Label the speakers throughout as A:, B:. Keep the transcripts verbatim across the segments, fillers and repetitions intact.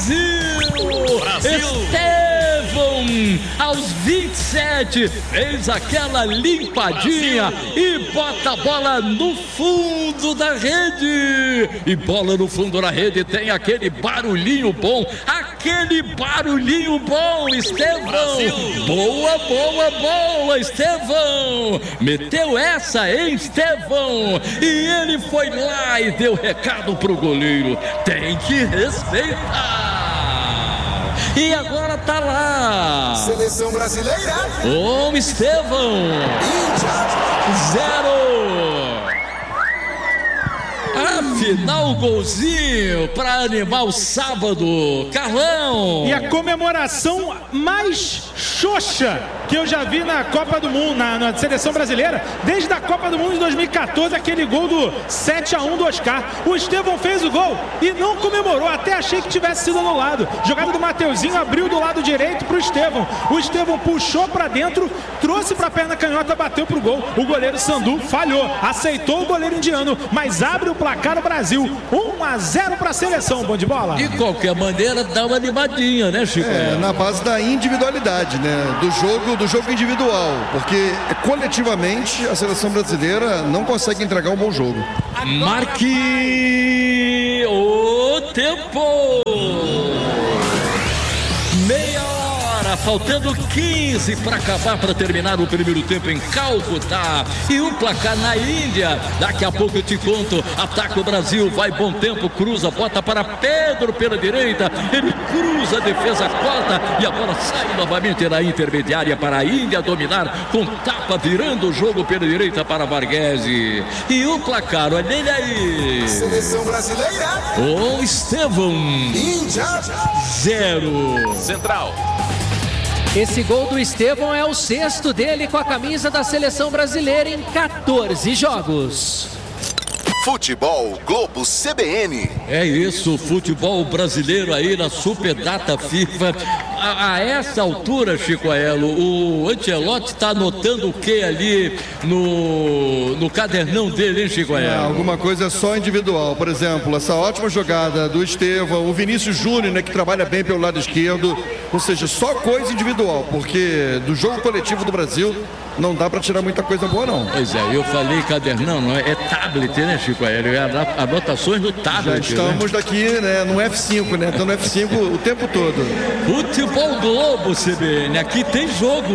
A: Brasil!
B: Brasil!
A: Estevão, aos vinte e sete, fez aquela limpadinha
B: Brasil!
A: e bota a bola no fundo da rede. E bola no fundo da rede tem aquele barulhinho bom, aquele barulhinho bom, Estevão.
B: Brasil!
A: Boa, boa, boa, Estevão. Meteu essa, hein, Estevão? E ele foi lá e deu recado pro goleiro. Tem que respeitar. E agora tá lá.
C: Seleção brasileira.
A: Ô, Estevão. Zero. Afinal, golzinho para animar o sábado. Carlão.
D: E a comemoração mais xoxa que eu já vi na Copa do Mundo, na, na seleção brasileira, desde a Copa do Mundo de dois mil e quatorze, aquele gol do sete a um do Oscar. O Estevão fez o gol e não comemorou, até achei que tivesse sido anulado. Jogada do Mateuzinho, abriu do lado direito pro Estevão. O Estevão puxou para dentro, trouxe pra perna canhota, bateu pro gol. O goleiro Sandu falhou, aceitou o goleiro indiano, mas abre o placar no Brasil. um a zero pra seleção, bom de bola.
A: De qualquer maneira, dá uma animadinha, né, Chico?
E: É, na base da individualidade, né? Do jogo, do jogo individual. Porque coletivamente a seleção brasileira não consegue entregar um bom jogo.
A: Marque o tempo. Meia hora, faltando quinze para acabar, para terminar o primeiro tempo em Calcutá. E o placar na Índia, daqui a pouco eu te conto. Ataca o Brasil, vai bom tempo, cruza, bota para Pedro pela direita. Ele cruza, a defesa corta e a bola sai novamente na intermediária para a Índia dominar com tapa, virando o jogo pela direita para Varghese. E o placar, olha ele aí.
C: Seleção brasileira.
A: O Estevão.
C: Índia.
A: Zero.
B: Central.
F: Esse gol do Estevão é o sexto dele com a camisa da seleção brasileira em quatorze jogos.
C: Futebol Globo C B N.
A: É isso, futebol brasileiro aí na Super Data FIFA. A, a essa altura, Chico Aelo, o Ancelotti está anotando o que ali no, no cadernão dele, hein, Chico Aelo?
E: É, alguma coisa só individual. Por exemplo, essa ótima jogada do Estevão, o Vinícius Júnior, né, que trabalha bem pelo lado esquerdo. Ou seja, só coisa individual, porque do jogo coletivo do Brasil não dá para tirar muita coisa boa, não.
A: Pois é, eu falei cadernão, não é, é tablet, né, Chico Aéreo? É anotações no tablet.
E: Já estamos, né, daqui, né, no F cinco, né? Estamos no F cinco o tempo todo.
A: Futebol Globo C B N, aqui tem jogo.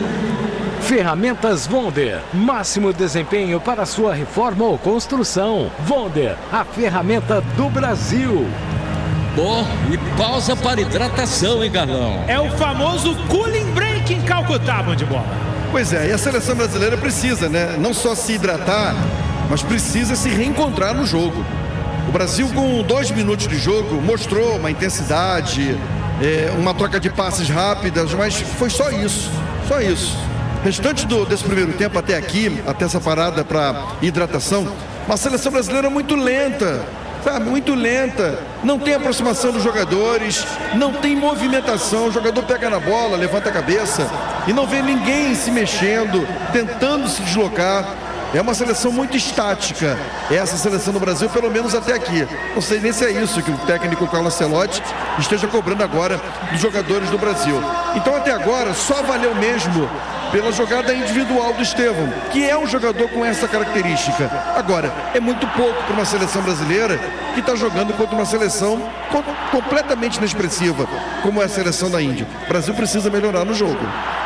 G: Ferramentas Vonder, máximo desempenho para sua reforma ou construção. Vonder, a ferramenta do Brasil.
A: Bom, e pausa para hidratação, hein, Carlão?
D: É o famoso cooling break em Calcutá, bom de bola.
E: Pois é, e a seleção brasileira precisa, né? Não só se hidratar, mas precisa se reencontrar no jogo. O Brasil, com dois minutos de jogo, mostrou uma intensidade, é, uma troca de passes rápidas, mas foi só isso, só isso. Restante do, desse primeiro tempo até aqui, até essa parada para hidratação, uma seleção brasileira muito lenta, sabe, muito lenta, não tem aproximação dos jogadores, não tem movimentação, o jogador pega na bola, levanta a cabeça e não vê ninguém se mexendo, tentando se deslocar. É uma seleção muito estática, essa seleção do Brasil, pelo menos até aqui. Não sei nem se é isso que o técnico Carlos Ancelotti esteja cobrando agora dos jogadores do Brasil. Então até agora só valeu mesmo pela jogada individual do Estevão, que é um jogador com essa característica. Agora, é muito pouco para uma seleção brasileira que está jogando contra uma seleção com, completamente inexpressiva, como é a seleção da Índia. O Brasil precisa melhorar no jogo.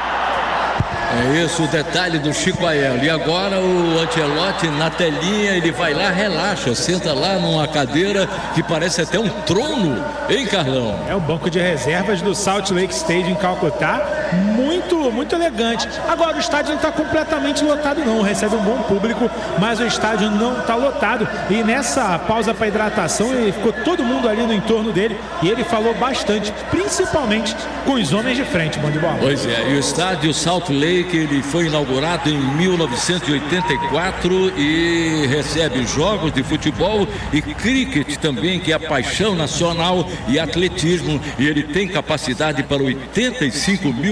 A: É isso, o detalhe do Chico Aelo. E agora o Ancelotti na telinha, ele vai lá, relaxa, senta lá numa cadeira que parece até um trono, hein, Carlão?
D: É o banco de reservas do Salt Lake Stadium em Calcutá, muito, muito elegante. Agora o estádio não está completamente lotado não, recebe um bom público, mas o estádio não está lotado. E nessa pausa para hidratação, ele ficou todo mundo ali no entorno dele e ele falou bastante, principalmente com os homens de frente, bom de bola.
A: Pois é, e o estádio Salt Lake, que ele foi inaugurado em mil novecentos e oitenta e quatro e recebe jogos de futebol e cricket também, que é a paixão nacional, e atletismo, e ele tem capacidade para oitenta e cinco mil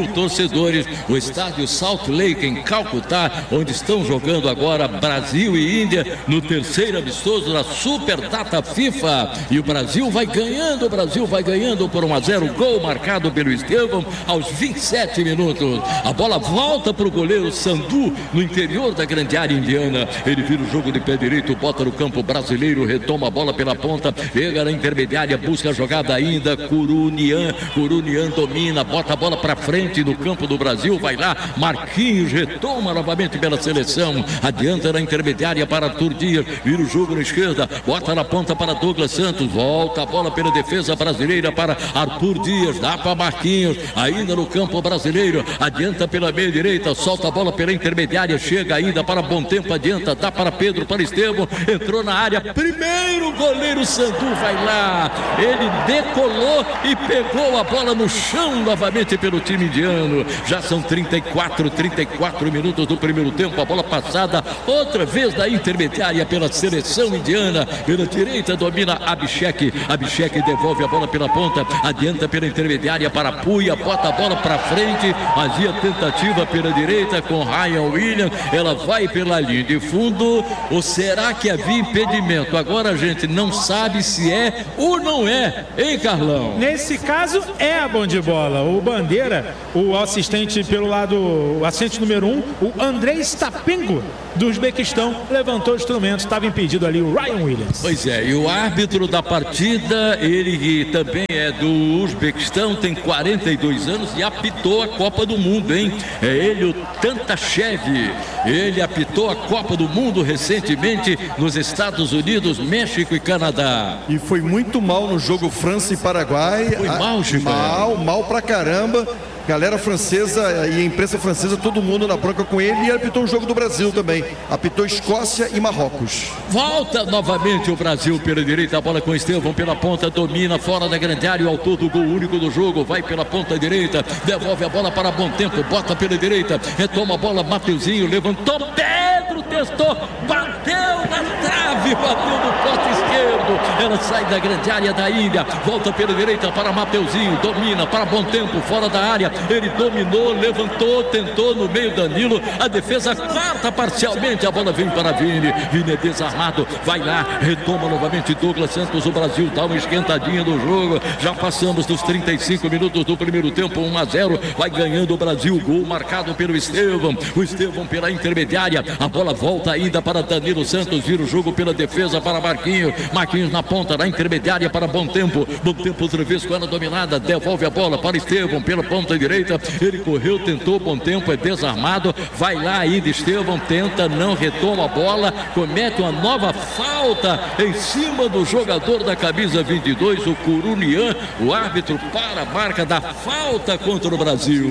A: mil torcedores. O estádio Salt Lake, em Calcutá, onde estão jogando agora Brasil e Índia no terceiro amistoso da Super Data FIFA. E o Brasil vai ganhando, o Brasil vai ganhando por um a zero. Gol marcado pelo Estevão aos vinte e sete minutos. A bola volta para o goleiro Sandu no interior da grande área indiana. Ele vira o jogo de pé direito, bota no campo brasileiro, retoma a bola pela ponta, pega na intermediária, busca a jogada ainda. Curunian, Curunian domina, bota a bola para frente no campo do Brasil. Vai lá, Marquinhos retoma novamente pela seleção. Adianta na intermediária para Arthur Dias, vira o jogo na esquerda, bota na ponta para Douglas Santos, volta a bola pela defesa brasileira para Arthur Dias, dá para Marquinhos, ainda no campo brasileiro, adianta pela meia direita, solta a bola pela intermediária, chega ainda para Bom Tempo, adianta, dá para Pedro, para Estevão, entrou na área, primeiro goleiro Sandu, vai lá, ele decolou e pegou a bola no chão novamente pelo time indiano. Já são trinta e quatro, trinta e quatro minutos do primeiro tempo, a bola passada outra vez da intermediária pela seleção indiana, pela direita domina Abhishek, Abhishek devolve a bola pela ponta, adianta pela intermediária para Puia, bota a bola para frente, fazia tentativa pela direita com Ryan Williams, ela vai pela linha de fundo, ou será que havia impedimento? Agora a gente não sabe se é ou não é, hein, Carlão?
D: Nesse caso é a bom de bola. O Bandeira, o assistente pelo lado, o assistente número um, o Andrei Stapenko do Uzbequistão, levantou o instrumento, estava impedido ali o Ryan Williams.
A: Pois é, e o árbitro da partida, ele que também é do Uzbequistão, tem quarenta e dois anos e apitou a Copa do Mundo, hein? É ele, o Tantashev. Ele apitou a Copa do Mundo recentemente nos Estados Unidos, México e Canadá.
E: E foi muito mal no jogo França e Paraguai.
A: Foi mal, Chico.
E: Mal, mal pra caramba. Galera francesa e a imprensa francesa, todo mundo na bronca com ele, e ele apitou o jogo do Brasil também. Apitou Escócia e Marrocos.
A: Volta novamente o Brasil pela direita, a bola com Estevão pela ponta, domina fora da grande área, o autor do gol único do jogo, vai pela ponta direita, devolve a bola para Bom Tempo, bota pela direita, retoma a bola, Mateuzinho, levantou, Pedro testou, bateu na trave, bateu no poste esquerdo, ela sai da grande área da Índia, volta pela direita para Mateuzinho, domina para Bom Tempo, fora da área, ele dominou, levantou, tentou no meio, Danilo, a defesa corta parcialmente, a bola vem para Vini, Vini é desarmado, vai lá, retoma novamente Douglas Santos, o Brasil dá uma esquentadinha no jogo, já passamos dos trinta e cinco minutos do primeiro tempo, um a zero, vai ganhando o Brasil, gol marcado pelo Estevão, o Estevão pela intermediária, a bola volta ainda para Danilo Santos, vira o jogo pela defesa para Marquinhos, Marquinhos na ponta, na intermediária para Bom Tempo, Bom Tempo outra vez com ela dominada, devolve a bola para Estevão, pela ponta direita, ele correu, tentou, Bom Tempo é desarmado, vai lá ainda Estevão, tenta, não retoma a bola, comete uma nova falta em cima do jogador da camisa vinte e dois, o Curunian, o árbitro para a marca da falta contra o Brasil.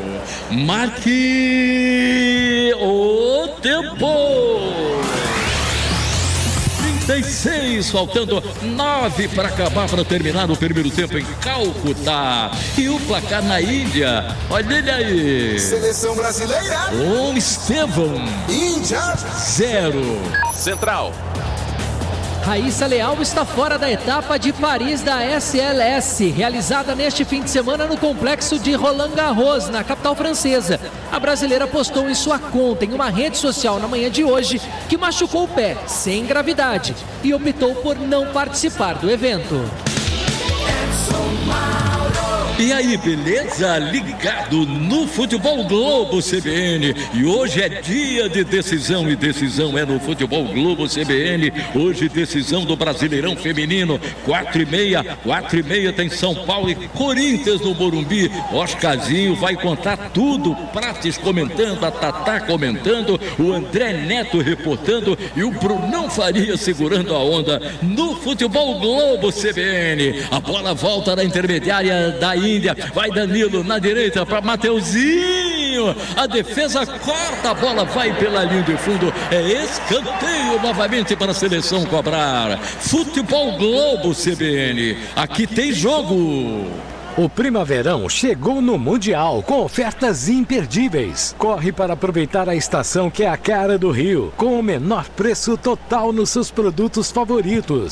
A: Marque o tempo! trinta e seis, faltando nove para acabar, para terminar o primeiro tempo em Calcutá. E o placar na Índia, olha ele aí.
C: Seleção brasileira.
A: Um Estevão.
C: Índia.
A: Zero.
C: Central.
F: Raíssa Leal está fora da etapa de Paris da S L S, realizada neste fim de semana no complexo de Roland Garros, na capital francesa. A brasileira postou em sua conta em uma rede social na manhã de hoje que machucou o pé, sem gravidade, e optou por não participar do evento.
A: E aí, beleza? Ligado no Futebol Globo C B N. E hoje é dia de decisão, e decisão é no Futebol Globo C B N. Hoje, decisão do Brasileirão Feminino. Quatro e meia, quatro e meia tem São Paulo e Corinthians no Morumbi. Oscarzinho vai contar tudo. Prates comentando, a Tatá comentando, o André Neto reportando e o Brunão Faria segurando a onda no Futebol Globo C B N. A bola volta na intermediária da Índia, vai Danilo na direita para Mateuzinho, a defesa corta, a bola vai pela linha de fundo, é escanteio novamente para a seleção cobrar. Futebol Globo C B N, aqui tem jogo.
G: O Primaverão chegou no Mundial com ofertas imperdíveis. Corre para aproveitar a estação que é a cara do Rio, com o menor preço total nos seus produtos favoritos.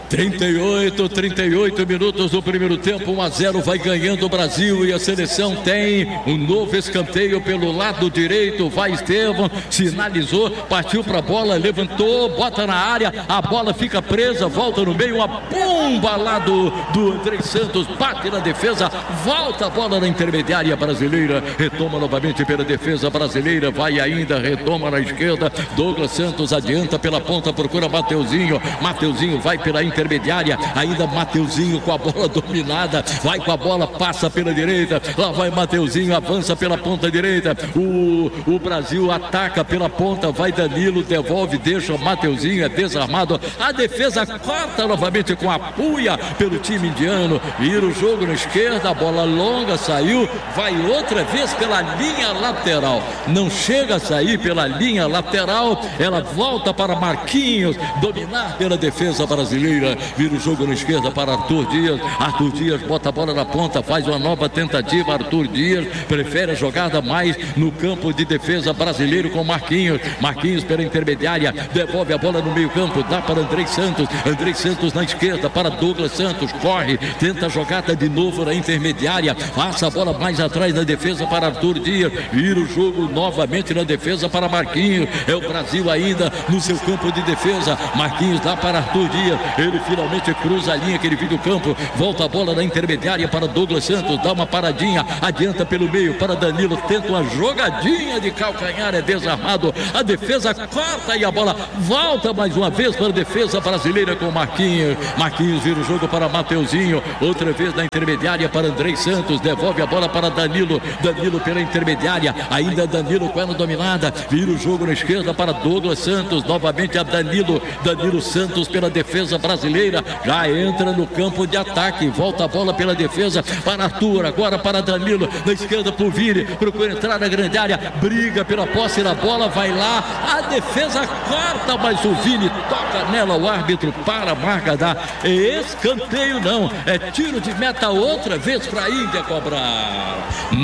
A: trinta e oito, trinta e oito minutos do primeiro tempo, um a zero, vai ganhando o Brasil e a seleção tem um novo escanteio pelo lado direito, vai Estevão, sinalizou, partiu para a bola, levantou, bota na área, a bola fica presa, volta no meio, uma bomba lá do, do Andrei Santos, bate na defesa, volta a bola na intermediária brasileira, retoma novamente pela defesa brasileira, vai ainda, retoma na esquerda, Douglas Santos adianta pela ponta, procura Mateuzinho, Mateuzinho vai pela intermediária, ainda Mateuzinho com a bola dominada, vai com a bola, passa pela direita, lá vai Mateuzinho, avança pela ponta direita, o, o Brasil ataca pela ponta, vai Danilo, devolve, deixa Mateuzinho, é desarmado, a defesa corta novamente com a puia pelo time indiano, vira o jogo na esquerda, a bola longa, saiu, vai outra vez pela linha lateral, não chega a sair pela linha lateral, ela volta para Marquinhos, dominar pela defesa brasileira, vira o jogo na esquerda para Arthur Dias, Arthur Dias bota a bola na ponta, faz uma nova tentativa, Arthur Dias prefere a jogada mais no campo de defesa brasileiro com Marquinhos, Marquinhos pela intermediária, devolve a bola no meio campo, dá para Andrei Santos, Andrei Santos na esquerda para Douglas Santos, corre, tenta a jogada de novo na intermediária, passa a bola mais atrás na defesa para Arthur Dias, vira o jogo novamente na defesa para Marquinhos, é o Brasil ainda no seu campo de defesa, Marquinhos dá para Arthur Dias, ele finalmente cruza a linha que ele vive o campo, volta a bola na intermediária para Douglas Santos, dá uma paradinha, adianta pelo meio para Danilo, tenta uma jogadinha de calcanhar, é desarmado, a defesa corta e a bola volta mais uma vez para a defesa brasileira com Marquinhos, Marquinhos vira o jogo para Mateuzinho, outra vez na intermediária para Andrei Santos, devolve a bola para Danilo, Danilo pela intermediária, ainda Danilo com ela dominada, vira o jogo na esquerda para Douglas Santos, novamente a Danilo, Danilo Santos pela defesa brasileira, já entra no campo de ataque, volta a bola pela defesa para Arthur, agora para Danilo, na esquerda para o Vini, procura entrar na grande área, briga pela posse da bola, vai lá, a defesa corta, mas o Vini toca nela, o árbitro para a marca da escanteio, não, é tiro de meta outra vez para a Índia cobrar.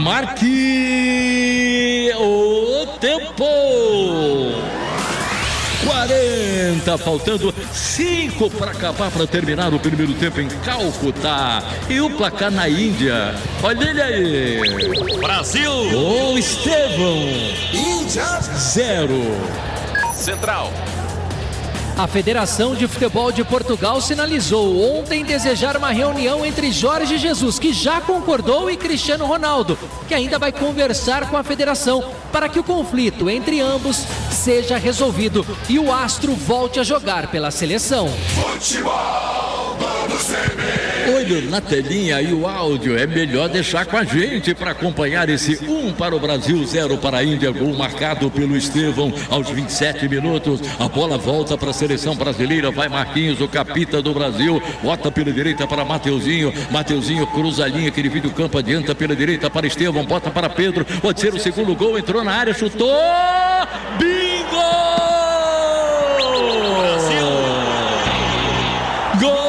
A: Marque o tempo. quarenta, faltando cinco para acabar, para terminar o primeiro tempo em Calcutá. E o placar na Índia, olha ele aí.
B: Brasil.
A: O Estevão.
C: Índia.
A: Zero.
B: Central.
F: A Federação de Futebol de Portugal sinalizou ontem desejar uma reunião entre Jorge Jesus, que já concordou, e Cristiano Ronaldo, que ainda vai conversar com a federação para que o conflito entre ambos seja resolvido e o astro volte a jogar pela seleção.
C: Futebol, vamos ver.
A: Olho na telinha e o áudio, é melhor deixar com a gente para acompanhar esse um para o Brasil, zero para a Índia, gol marcado pelo Estevão aos vinte e sete minutos, a bola volta para a seleção brasileira, vai Marquinhos, o capita do Brasil, bota pela direita para Mateuzinho, Mateuzinho cruza a linha, que divide o campo, adianta pela direita para Estevão, bota para Pedro, pode ser o segundo gol, entrou na área, chutou, bingo!
B: Brasil!
A: Gol!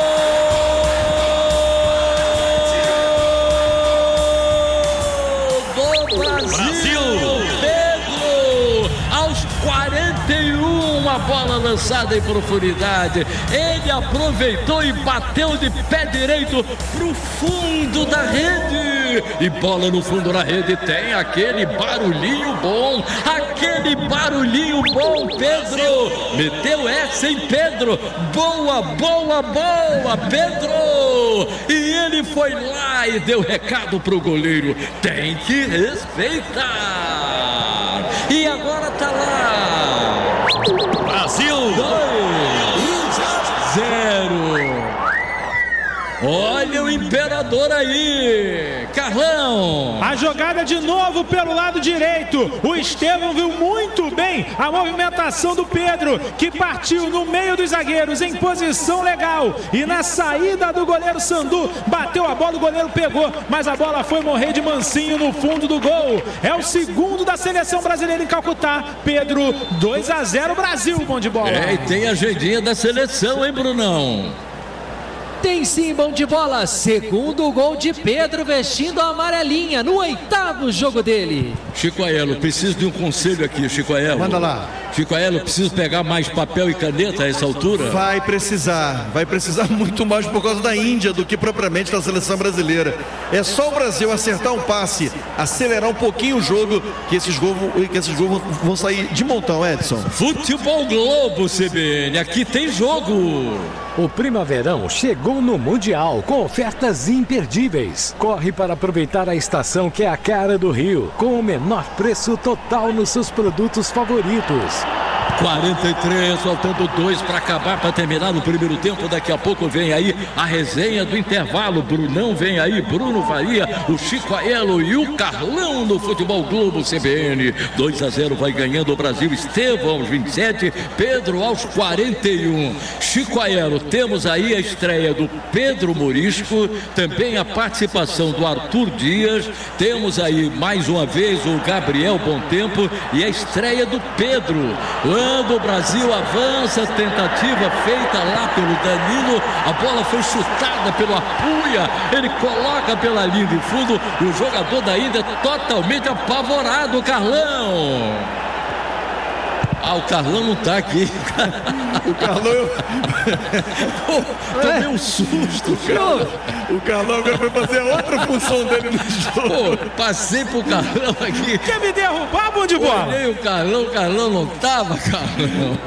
A: quarenta e um, a bola lançada em profundidade, ele aproveitou e bateu de pé direito pro fundo da rede, e bola no fundo da rede, tem aquele barulhinho bom, aquele barulhinho bom, Pedro, meteu essa em Pedro, boa, boa, boa, Pedro, e ele foi lá e deu recado pro goleiro, tem que respeitar, e agora tá lá,
B: Brasil
A: dois, zero. Olha o imperador aí, Carlão.
D: A jogada de novo pelo lado direito. O Estevão viu muito bem a movimentação do Pedro, que partiu no meio dos zagueiros em posição legal. E na saída do goleiro Sandu, bateu a bola, o goleiro pegou, mas a bola foi morrer de mansinho no fundo do gol. É o segundo da seleção brasileira em Calcutá. Pedro, dois a zero Brasil, bom de bola.
A: É, e tem a agendinha da seleção, hein, Brunão?
F: Tem sim, bom de bola. Segundo gol de Pedro vestindo a amarelinha no oitavo jogo dele.
A: Chico Aelo, preciso de um conselho aqui, Chico Aelo.
E: Manda lá.
A: Chico Aelo, preciso pegar mais papel e caneta a essa altura?
E: Vai precisar, vai precisar muito mais por causa da Índia do que propriamente da seleção brasileira. É só o Brasil acertar um passe, acelerar um pouquinho o jogo, que esses gols, que esses gols vão sair de montão, Edson.
A: Futebol Globo, C B N, aqui tem jogo.
G: O Primaverão chegou no Mundial com ofertas imperdíveis. Corre para aproveitar a estação que é a cara do Rio, com o menor preço total nos seus produtos favoritos.
A: quarenta e três, faltando dois para acabar, para terminar o primeiro tempo. Daqui a pouco vem aí a resenha do intervalo. Brunão vem aí, Bruno Faria, o Chico Aelo e o Carlão no Futebol Globo C B N. dois a zero vai ganhando o Brasil. Estevão aos vinte e sete, Pedro aos quarenta e um. Chico Aelo, temos aí a estreia do Pedro Morisco, também a participação do Arthur Dias. Temos aí mais uma vez o Gabriel Bontempo e a estreia do Pedro. Quando o Brasil avança, tentativa feita lá pelo Danilo, a bola foi chutada pelo Apuia, ele coloca pela linha de fundo e o jogador da Índia totalmente apavorado, Carlão. Ah, o Carlão não tá aqui.
E: O Carlão... Eu...
A: Pô, tomei um susto, cara.
E: O Carlão agora foi fazer outra função dele no jogo.
A: Pô, passei pro Carlão aqui.
D: Quer me derrubar, bom de bola?
A: Olhei o Carlão, o Carlão não tava, Carlão.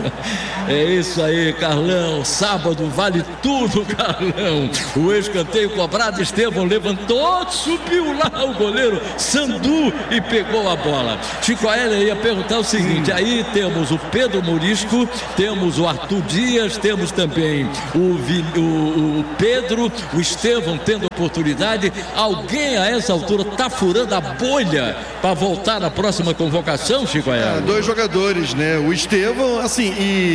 A: É isso aí, Carlão. Sábado vale tudo, Carlão. O escanteio cobrado, Estevão levantou, subiu lá o goleiro Sandu e pegou a bola. Chico Aelo ia perguntar o seguinte, aí temos o Pedro Morisco, temos o Arthur Dias, temos também o, Vi, o, o Pedro, o Estevão tendo oportunidade. Alguém a essa altura está furando a bolha para voltar na próxima convocação, Chico Aelo?
E: É, dois jogadores, né? O Estevão, assim,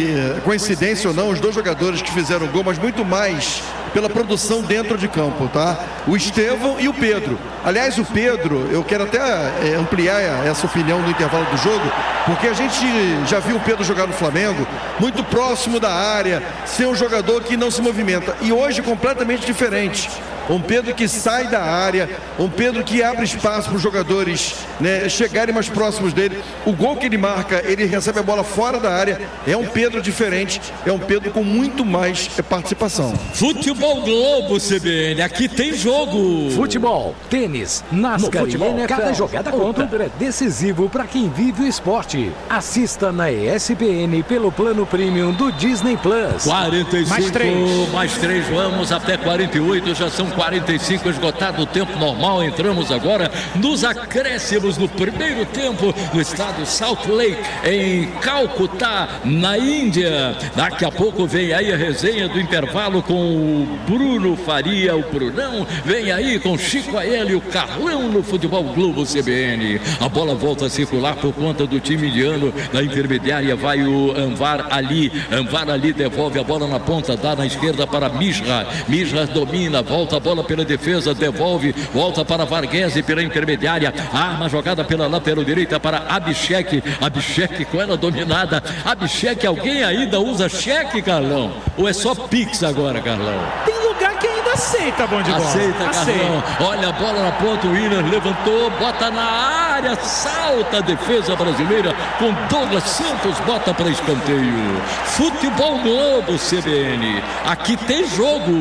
E: e coincidência ou não, os dois jogadores que fizeram gol, mas muito mais pela produção dentro de campo, tá? O Estevão e o Pedro. Aliás, o Pedro, eu quero até é, ampliar essa opinião no intervalo do jogo, porque a gente já viu o Pedro jogar no Flamengo, muito próximo da área, ser um jogador que não se movimenta. E hoje completamente diferente. Um Pedro que sai da área, um Pedro que abre espaço para os jogadores, né, chegarem mais próximos dele. O gol que ele marca, ele recebe a bola fora da área. É um Pedro diferente, é um Pedro com muito mais participação.
A: Futebol Globo C B N, aqui tem jogo.
G: Futebol, tênis, NASCAR e N F L. Cada jogada conta. Outubro é decisivo para quem vive o esporte. Assista na E S P N pelo plano premium do Disney Plus.
A: quarenta e cinco,
D: mais três.
A: Mais três, vamos até quarenta e oito, já são quarenta e cinco, esgotado o tempo normal. Entramos agora nos acréscimos no primeiro tempo no estado Salt Lake, em Calcutá, na Índia. Daqui a pouco vem aí a resenha do intervalo com o Bruno Faria, o Brunão. Vem aí com Chico Aelo e o Carlão no Futebol Globo C B N. A bola volta a circular por conta do time indiano. Na intermediária vai o Anwar Ali. Anwar Ali devolve a bola na ponta, dá na esquerda para Mishra. Mishra domina, volta a bola pela defesa, devolve, volta para Varghese pela intermediária, arma jogada pela lateral direita para Abhishek. Abhishek com ela dominada. Abhishek, alguém ainda usa cheque, Carlão? Ou é só Pix agora, Carlão?
D: Tem lugar que ainda aceita, bom de bola.
A: Aceita, Carlão.
D: Aceita.
A: Olha a bola na ponta, o Williams levantou, bota na área, salta a defesa brasileira com Douglas Santos, bota para escanteio. Futebol Globo C B N, aqui tem jogo.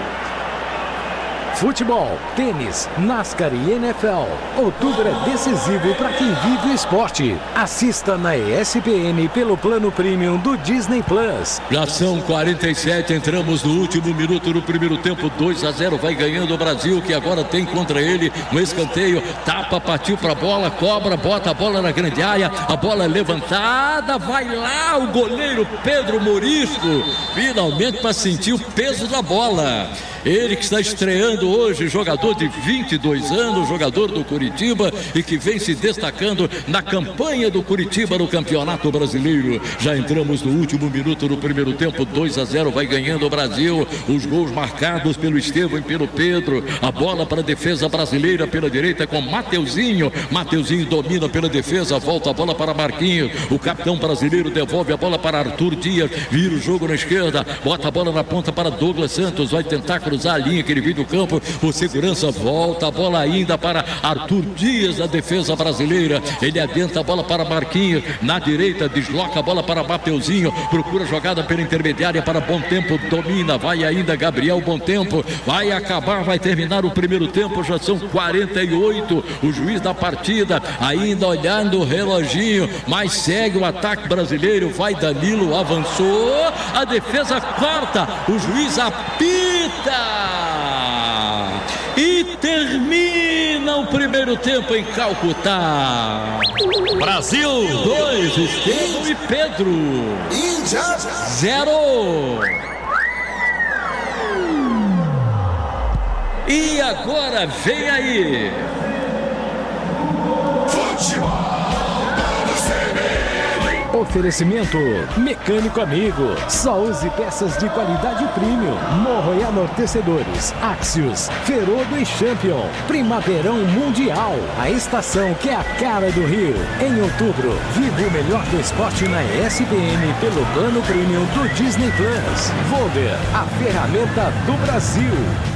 G: Futebol, tênis, NASCAR e N F L. Outubro é decisivo para quem vive o esporte. Assista na E S P N pelo plano premium do Disney Plus.
A: Já são quarenta e sete, entramos no último minuto do primeiro tempo, dois a zero, vai ganhando o Brasil, que agora tem contra ele um escanteio, tapa, partiu para a bola, cobra, bota a bola na grande área, a bola levantada, vai lá o goleiro Pedro Morisco, finalmente para sentir o peso da bola. Ele que está estreando estreando hoje, jogador de vinte e dois anos, jogador do Curitiba e que vem se destacando na campanha do Curitiba no Campeonato Brasileiro. Já entramos no último minuto do primeiro tempo, dois a zero, vai ganhando o Brasil. Os gols marcados pelo Estevão e pelo Pedro. A bola para a defesa brasileira pela direita com Mateuzinho. Mateuzinho domina pela defesa, volta a bola para Marquinhos. O capitão brasileiro devolve a bola para Arthur Dias, vira o jogo na esquerda, bota a bola na ponta para Douglas Santos, vai tentar cruzar a linha que ele viu do campo. O segurança volta a bola ainda para Arthur Dias, a defesa brasileira. Ele adentra a bola para Marquinhos, na direita, desloca a bola para Mateuzinho, procura jogada pela intermediária para Bom Tempo, domina, vai ainda Gabriel Bom Tempo, vai acabar, vai terminar o primeiro tempo, já são quarenta e oito, o juiz da partida ainda olhando o reloginho, mas segue o ataque brasileiro, vai Danilo, avançou, a defesa corta, o juiz apita e termina o primeiro tempo em Calcutá.
B: Brasil
A: dois, Estevão e Pedro zero. E agora vem aí
G: Oferecimento Mecânico Amigo. Só use peças de qualidade premium. Morro e amortecedores. Axios, Ferodo e Champion. Primaverão Mundial. A estação que é a cara do Rio. Em outubro, viva o melhor do esporte na E S P N pelo plano premium do Disney Plus. Volver, a ferramenta do Brasil.